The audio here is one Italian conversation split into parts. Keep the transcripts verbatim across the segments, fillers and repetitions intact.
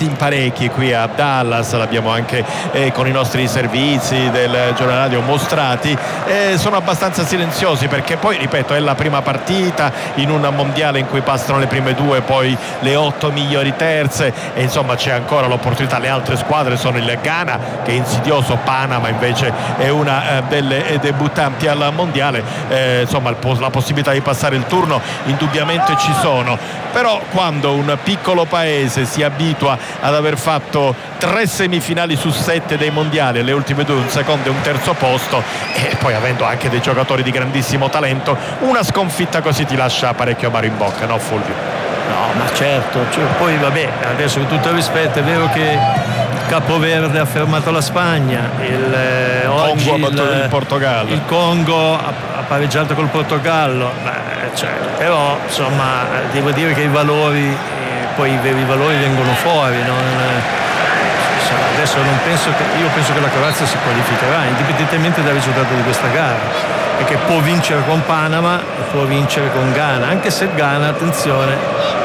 fatti in parecchi qui a Dallas, l'abbiamo anche eh, con i nostri servizi del giornale radio mostrati, eh, sono abbastanza silenziosi perché poi, ripeto, è la prima partita in un mondiale in cui passano le prime due, poi le otto migliori terze, e insomma c'è ancora l'opportunità. Le altre squadre sono il Ghana, che è insidioso, Panama invece è una eh, delle debuttanti al mondiale, eh, insomma il, la possibilità di passare il turno indubbiamente ci sono, però quando un piccolo paese si abitua ad aver fatto tre semifinali su sette dei mondiali, le ultime due un secondo e un terzo posto, e poi avendo anche dei giocatori di grandissimo talento, una sconfitta così ti lascia parecchio amaro in bocca, no Fulvio? No, ma certo, cioè, poi vabbè, adesso con tutto il rispetto è vero che Capoverde ha fermato la Spagna, il eh, oggi Congo ha battuto il, il Portogallo, il Congo ha, ha pareggiato col Portogallo, beh, cioè, però insomma devo dire che i valori eh, poi i veri valori vengono fuori, non, insomma, adesso non penso che io penso che la Croazia si qualificherà indipendentemente dal risultato di questa gara, perché può vincere con Panama e può vincere con Ghana, anche se Ghana, attenzione,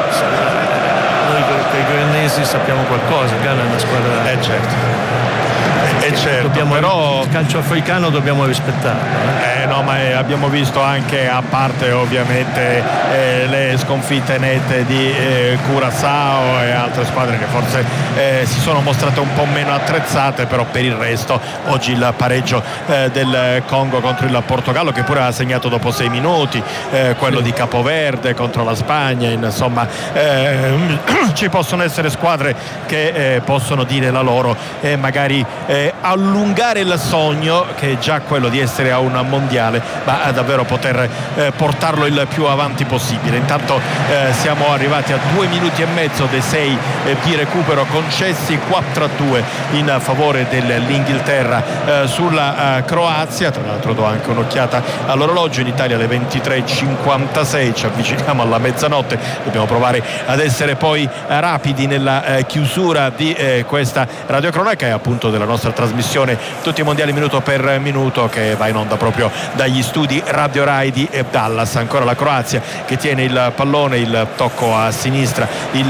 noi con i granesi sappiamo qualcosa, Ghana è una squadra eh certo eh certo, dobbiamo, però il calcio africano dobbiamo rispettarlo. Eh no, ma eh, abbiamo visto anche, a parte ovviamente eh, le sconfitte nette di eh, Curaçao e altre squadre che forse eh, si sono mostrate un po' meno attrezzate, però per il resto oggi il pareggio eh, del Congo contro il Portogallo, che pure ha segnato dopo sei minuti, eh, quello sì. di Capoverde contro la Spagna, insomma eh, ci possono essere squadre che eh, possono dire la loro e magari eh, allungare il sogno, che è già quello di essere a un mondiale, ma a davvero poter eh, portarlo il più avanti possibile. Intanto eh, siamo arrivati a due minuti e mezzo dei sei eh, di recupero concessi, quattro a due in favore dell'Inghilterra eh, sulla eh, Croazia. Tra l'altro do anche un'occhiata all'orologio, in Italia alle ventitré e cinquantasei, ci avviciniamo alla mezzanotte, dobbiamo provare ad essere poi eh, rapidi nella eh, chiusura di eh, questa radiocronaca e appunto della nostra trasmissione tutti i mondiali minuto per minuto, che va in onda proprio dagli studi Radio Rai di Dallas. Ancora la Croazia che tiene il pallone, il tocco a sinistra, il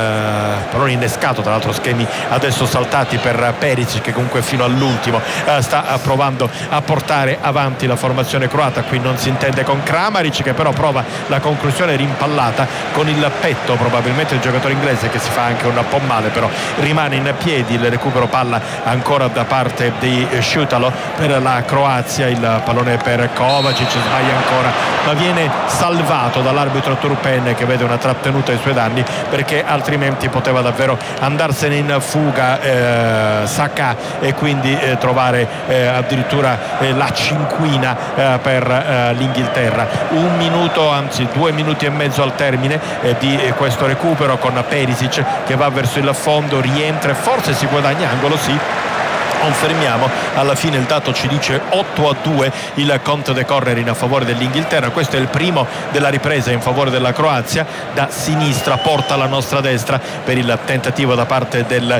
uh, pallone innescato, tra l'altro schemi adesso saltati per Perisic, che comunque fino all'ultimo uh, sta uh, provando a portare avanti la formazione croata. Qui non si intende con Kramaric, che però prova la conclusione rimpallata con il petto, probabilmente il giocatore inglese, che si fa anche un po' male, però rimane in piedi. Il recupero palla ancora da parte di Šutalo per la Croazia, il pallone per Kovacic, sbaglia ancora ma viene salvato dall'arbitro Turpen, che vede una trattenuta ai suoi danni, perché altrimenti poteva davvero andarsene in fuga eh, Saka e quindi eh, trovare eh, addirittura eh, la cinquina eh, per eh, l'Inghilterra. Un minuto, anzi due minuti e mezzo al termine eh, di eh, questo recupero, con Perisic che va verso il fondo, rientra e forse si guadagna angolo, sì. Confermiamo, alla fine il dato ci dice otto a due il conto de corner in favore dell'Inghilterra. Questo è il primo della ripresa in favore della Croazia, da sinistra porta alla nostra destra per il tentativo da parte del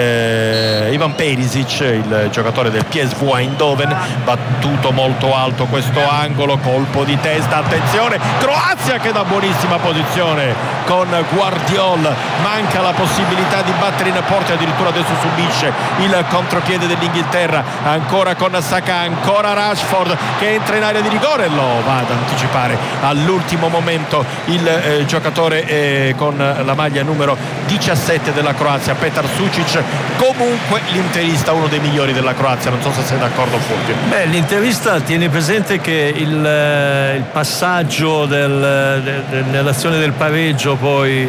eh, Ivan Perisic, il giocatore del P S V Eindhoven, battuto molto alto questo angolo, colpo di testa, attenzione, Croazia che da buonissima posizione con Guardiol, manca la possibilità di battere in porta, addirittura adesso subisce il contropiede dell'Inghilterra, ancora con Saka, ancora Rashford che entra in area di rigore, lo va ad anticipare all'ultimo momento il eh, giocatore eh, con la maglia numero diciassette della Croazia, Petar Sučić. Comunque l'interista uno dei migliori della Croazia, non so se sei d'accordo Fulvio. Beh, l'interista tiene presente che il, eh, il passaggio del, de, de, nell'azione del pareggio poi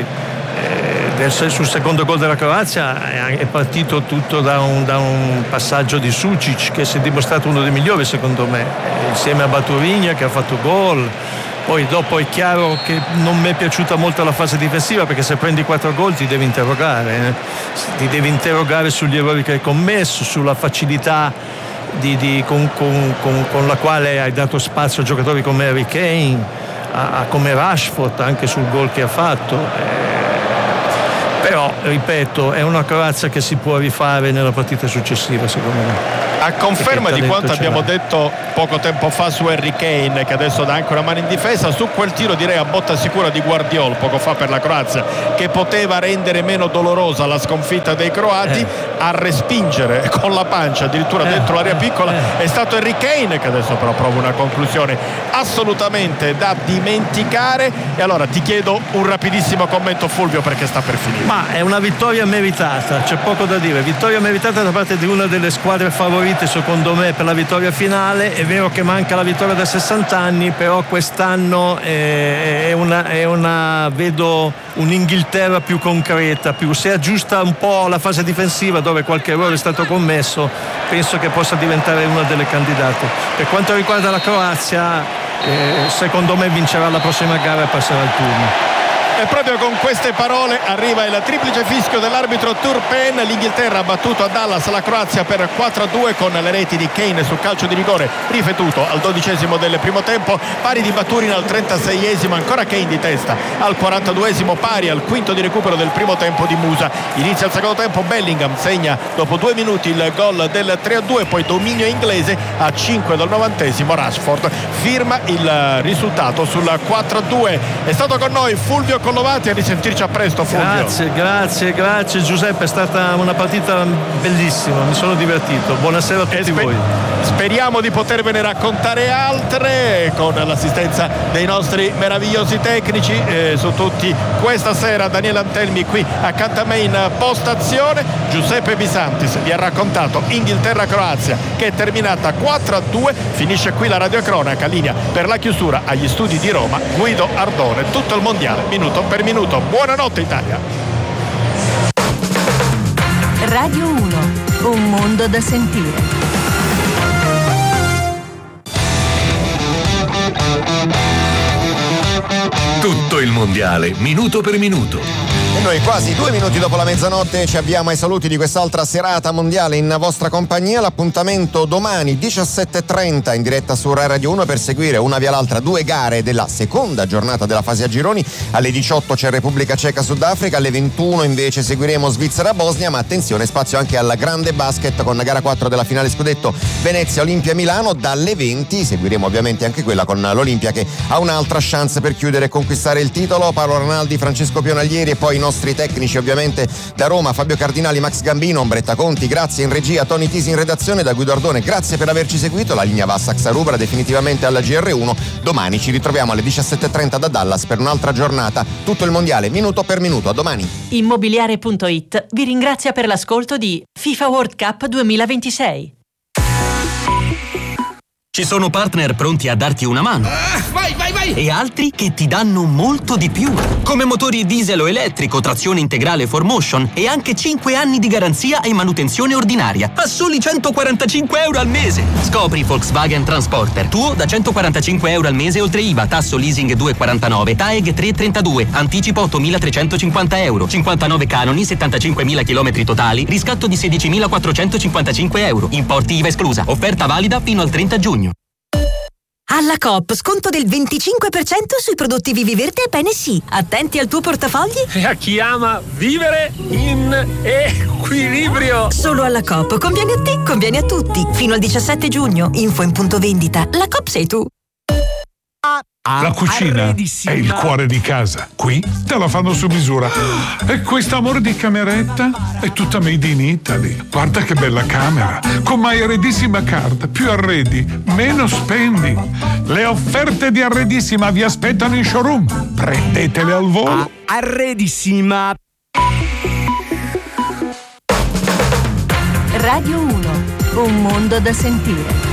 eh, sul secondo gol della Croazia è partito tutto da un, da un passaggio di Sučić, che si è dimostrato uno dei migliori secondo me, insieme a Baturigna che ha fatto gol. Poi dopo è chiaro che non mi è piaciuta molto la fase difensiva, perché se prendi quattro gol ti devi interrogare, eh? ti devi interrogare sugli errori che hai commesso, sulla facilità di, di, con, con, con, con la quale hai dato spazio a giocatori come Harry Kane, a, a come Rashford, anche sul gol che ha fatto. Eh, Però, ripeto, è una Croazia che si può rifare nella partita successiva, secondo me. A conferma di quanto abbiamo va. detto poco tempo fa su Harry Kane, che adesso dà anche una mano in difesa, su quel tiro direi a botta sicura di Guardiol poco fa per la Croazia, che poteva rendere meno dolorosa la sconfitta dei croati, eh. a respingere con la pancia addirittura eh. dentro l'area piccola eh. è stato Harry Kane, che adesso però prova una conclusione assolutamente da dimenticare. E allora ti chiedo un rapidissimo commento, Fulvio, perché sta per finire. Ma è una vittoria meritata, c'è poco da dire, vittoria meritata da parte di una delle squadre favorite secondo me per la vittoria finale. È vero che manca la vittoria da sessanta anni, però quest'anno è una, è una vedo un'Inghilterra più concreta, più si aggiusta un po' la fase difensiva dove qualche errore è stato commesso, penso che possa diventare una delle candidate. Per quanto riguarda la Croazia, eh, secondo me vincerà la prossima gara e passerà il turno. E proprio con queste parole arriva il triplice fischio dell'arbitro Turpen. L'Inghilterra ha battuto a Dallas la Croazia per quattro a due con le reti di Kane su calcio di rigore ripetuto al dodicesimo del primo tempo, pari di Baturin al trentaseiesimo, ancora Kane di testa al quarantaduesimo, pari al quinto di recupero del primo tempo di Musa. Inizia il secondo tempo, Bellingham segna dopo due minuti il gol del tre a due, poi dominio inglese a cinque dal novantesimo, Rashford firma il risultato sul quattro a due. È stato con noi Fulvio Collovati, a risentirci a presto, Fulvio. Grazie, grazie, grazie Giuseppe, è stata una partita bellissima, mi sono divertito. Buonasera a tutti sper- voi. Speriamo di potervene raccontare altre con l'assistenza dei nostri meravigliosi tecnici, eh, su tutti questa sera. Daniele Antelmi qui accanto a me in postazione. Giuseppe Bisantis vi ha raccontato Inghilterra-Croazia, che è terminata quattro a due. Finisce qui la radiocronaca, linea per la chiusura agli studi di Roma Guido Ardone. Tutto il mondiale minuto per minuto. Buonanotte Italia. Radio uno, un mondo da sentire. Tutto il mondiale, minuto per minuto. E noi quasi due minuti dopo la mezzanotte ci avviamo ai saluti di quest'altra serata mondiale in vostra compagnia. L'appuntamento domani diciassette e trenta in diretta su Rai Radio uno per seguire una via l'altra due gare della seconda giornata della fase a gironi. Alle diciotto c'è Repubblica Ceca Sudafrica, alle ventuno invece seguiremo Svizzera Bosnia, ma attenzione, spazio anche al grande basket con la gara quattro della finale scudetto Venezia Olimpia Milano. Dalle venti seguiremo ovviamente anche quella con l'Olimpia, che ha un'altra chance per chiudere e conquistare il titolo. Paolo Arnaldi, Francesco Pionaglieri e poi i nostri tecnici ovviamente da Roma, Fabio Cardinali, Max Gambino, Ombretta Conti, grazie in regia, Tony Tisi in redazione, da Guido Ardone grazie per averci seguito. La linea va a Saxa Rubra definitivamente alla G R uno. Domani ci ritroviamo alle diciassette e trenta da Dallas per un'altra giornata, tutto il mondiale minuto per minuto. A domani. Immobiliare punto it vi ringrazia per l'ascolto di FIFA World Cup duemilaventisei. Ci sono partner pronti a darti una mano. Uh, vai, vai, vai! E altri che ti danno molto di più. Come motori diesel o elettrico, trazione integrale four motion e anche cinque anni di garanzia e manutenzione ordinaria. A soli centoquarantacinque euro al mese. Scopri Volkswagen Transporter. Tuo da centoquarantacinque euro al mese oltre I V A, tasso leasing due virgola quarantanove, T A E G tre virgola trentadue, anticipo ottomilatrecentocinquanta euro, cinquantanove canoni, settantacinquemila chilometri totali, riscatto di sedicimilaquattrocentocinquantacinque euro. Importi I V A esclusa. Offerta valida fino al trenta giugno. Alla Coop, sconto del venticinque per cento sui prodotti Vivi Verde e Bene Sì. Attenti al tuo portafogli. E a chi ama vivere in equilibrio. Solo alla Coop. Conviene a te, conviene a tutti. Fino al diciassette giugno. Info in punto vendita. La Coop sei tu. La cucina è il cuore di casa. Qui te la fanno su misura. E questo amore di cameretta è tutta made in Italy. Guarda che bella camera. Con My Arredissima Card. Più arredi, meno spendi. Le offerte di Arredissima vi aspettano in showroom. Prendetele al volo. Arredissima. Radio uno, un mondo da sentire.